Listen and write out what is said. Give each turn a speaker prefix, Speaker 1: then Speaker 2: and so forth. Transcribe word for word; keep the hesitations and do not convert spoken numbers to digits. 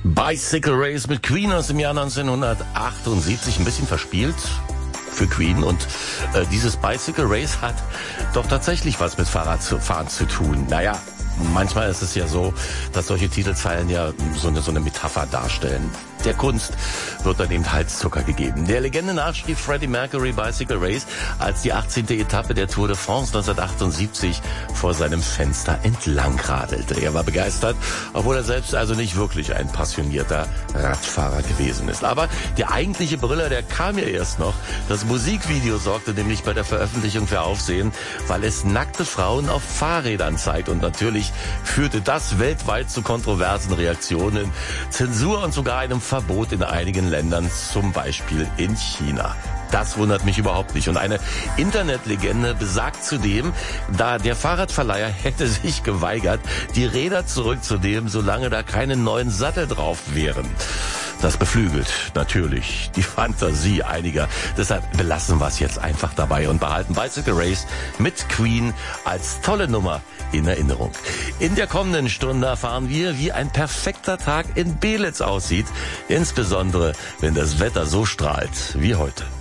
Speaker 1: Bicycle Race mit Queen aus dem Jahr neunzehnhundertachtundsiebzig, ein bisschen verspielt für Queen, und äh, dieses Bicycle Race hat doch tatsächlich was mit Fahrradfahren zu tun. Naja, manchmal ist es ja so, dass solche Titelzeilen ja so eine, so eine Metapher darstellen. Der Kunst wird dann eben Halszucker gegeben. Der Legende nach schrieb Freddie Mercury Bicycle Race, als die achtzehnte Etappe der Tour de France neunzehnhundertachtundsiebzig vor seinem Fenster entlang radelte. Er war begeistert, obwohl er selbst also nicht wirklich ein passionierter Radfahrer gewesen ist. Aber der eigentliche Brüller, der kam ja erst noch. Das Musikvideo sorgte nämlich bei der Veröffentlichung für Aufsehen, weil es nackte Frauen auf Fahrrädern zeigt. Und natürlich führte das weltweit zu kontroversen Reaktionen, Zensur und sogar einem Verbot in einigen Ländern, zum Beispiel in China. Das wundert mich überhaupt nicht. Und eine Internetlegende besagt zudem, da der Fahrradverleiher hätte sich geweigert, die Räder zurückzunehmen, solange da keine neuen Sattel drauf wären. Das beflügelt natürlich die Fantasie einiger. Deshalb belassen wir es jetzt einfach dabei und behalten Bicycle Race mit Queen als tolle Nummer in Erinnerung. In der kommenden Stunde erfahren wir, wie ein perfekter Tag in Belitz aussieht. Insbesondere, wenn das Wetter so strahlt wie heute.